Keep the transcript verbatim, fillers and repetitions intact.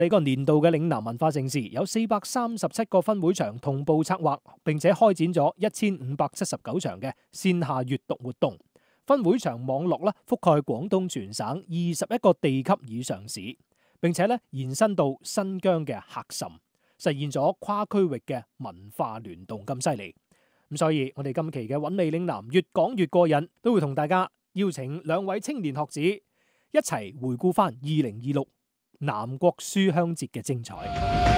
呢個年度嘅嶺南文化盛事有四百三十七個分會場同步策劃，並且開展咗一千五百七十九場嘅線下閱讀活動。分會場網絡咧覆蓋廣東全省二十一個地級以上市，並且咧延伸到新疆嘅喀什，實現咗跨區域嘅文化聯動咁犀利。咁所以我哋今期嘅韻味嶺南越講越過癮，都會同大家邀請兩位青年學子一齊回顧翻二零二六南國書香節嘅精彩。